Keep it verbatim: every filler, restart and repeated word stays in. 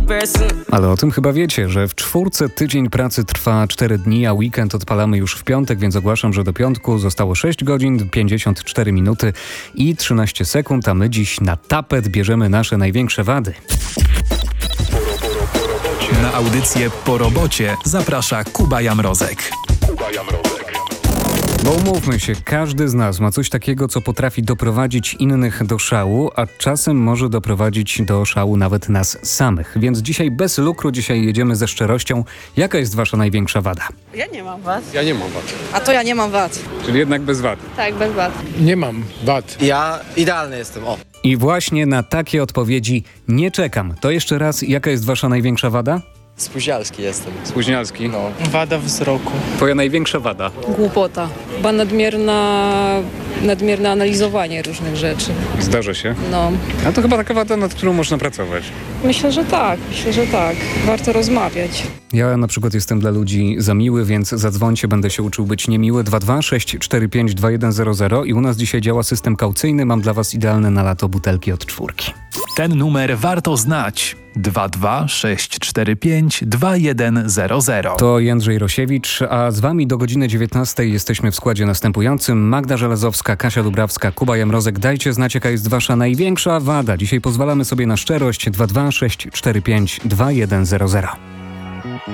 person. Ale o tym chyba wiecie, że w czwórce tydzień pracy trwa cztery dni, a weekend odpalamy już w piątek, więc ogłaszam, że do piątku zostało sześć godzin, pięćdziesiąt cztery minuty i trzynaście sekund, a my dziś na tapet bierzemy nasze największe wady. Na audycję Po robocie zaprasza Kuba Jamrozek. Bo umówmy się, każdy z nas ma coś takiego, co potrafi doprowadzić innych do szału, a czasem może doprowadzić do szału nawet nas samych. Więc dzisiaj bez lukru, dzisiaj jedziemy ze szczerością. Jaka jest wasza największa wada? Ja nie mam wad. Ja nie mam wad. A to ja nie mam wad. Czyli jednak bez wad. Tak, bez wad. Nie mam wad. Ja idealny jestem, o. I właśnie na takie odpowiedzi nie czekam. To jeszcze raz, jaka jest wasza największa wada? Spóźnialski jestem. Spóźnialski. No. Wada wzroku. Twoja największa wada? Głupota. Chyba nadmierna, nadmierne analizowanie różnych rzeczy. Zdarza się. No, A to chyba taka wada, nad którą można pracować. myślę, że tak. Myślę, że tak. Warto rozmawiać. Ja na przykład jestem dla ludzi za miły, więc zadzwońcie, będę się uczył być niemiły. dwa dwa sześć cztery pięć dwa jeden zero zero i u nas dzisiaj działa system kaucyjny. Mam dla was idealne na lato butelki od czwórki. Ten numer warto znać. dwa dwa sześć cztery pięć dwa jeden zero zero. To Jędrzej Rosiewicz, a z wami do godziny dziewiętnastej jesteśmy w składzie następującym. Magda Żelazowska, Kasia Dubrawska, Kuba Jamrozek. Dajcie znać, jaka jest wasza największa wada. Dzisiaj pozwalamy sobie na szczerość. dwa dwa sześć cztery pięć dwa jeden zero zero.